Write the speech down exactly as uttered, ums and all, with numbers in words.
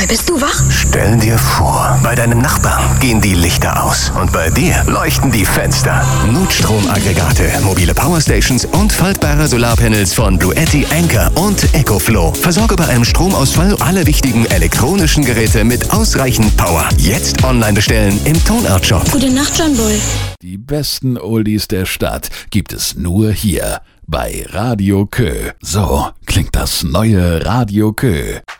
Bist du wach? Stell dir vor, bei deinem Nachbarn gehen die Lichter aus und bei dir leuchten die Fenster. Notstromaggregate, mobile Powerstations und faltbare Solarpanels von Bluetti, Anker und EcoFlow. Versorge bei einem Stromausfall alle wichtigen elektronischen Geräte mit ausreichend Power. Jetzt online bestellen im Tonart Shop. Gute Nacht, John Boy. Die besten Oldies der Stadt gibt es nur hier bei Radio Kö. So klingt das neue Radio Kö.